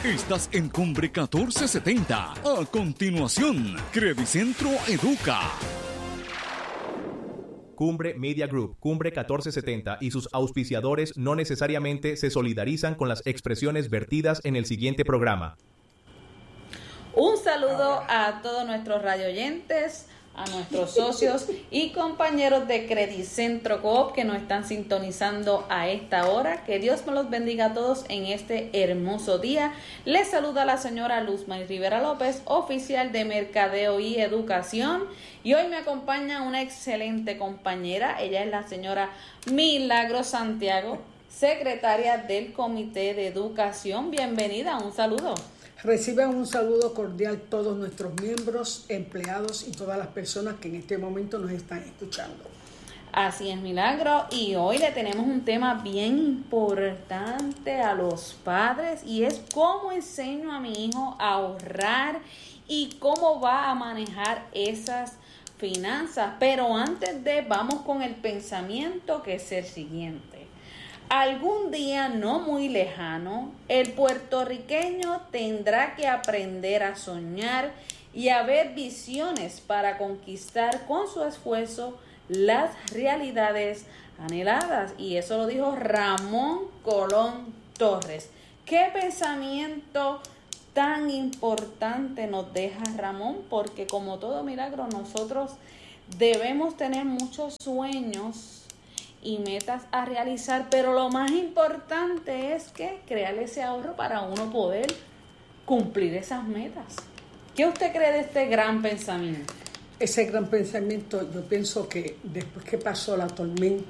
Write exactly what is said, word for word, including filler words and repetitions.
Estás en Cumbre catorce setenta. A continuación, Credicentro Educa. Cumbre Media Group, Cumbre catorce setenta y sus auspiciadores no necesariamente se solidarizan con las expresiones vertidas en el siguiente programa. Un saludo a todos nuestros radioyentes, a nuestros socios y compañeros de Credicentro Coop que nos están sintonizando a esta hora. Que Dios me los bendiga a todos en este hermoso día. Les saluda la señora Luzmay Rivera López, oficial de Mercadeo y Educación. Y hoy me acompaña una excelente compañera. Ella es la señora Milagro Santiago, secretaria del Comité de Educación. Bienvenida, un saludo. Reciban un saludo cordial todos nuestros miembros, empleados y todas las personas que en este momento nos están escuchando. Así es, Milagro, y hoy le tenemos un tema bien importante a los padres y es cómo enseño a mi hijo a ahorrar y cómo va a manejar esas finanzas. Pero antes de, vamos con el pensamiento, que es el siguiente. Algún día no muy lejano, el puertorriqueño tendrá que aprender a soñar y a ver visiones para conquistar con su esfuerzo las realidades anheladas. Y eso lo dijo Ramón Colón Torres. ¿Qué pensamiento tan importante nos deja Ramón? Porque como todo milagro, nosotros debemos tener muchos sueños y metas a realizar, pero lo más importante es que crear ese ahorro para uno poder cumplir esas metas. ¿Qué usted cree de este gran pensamiento? Ese gran pensamiento, yo pienso que después que pasó la tormenta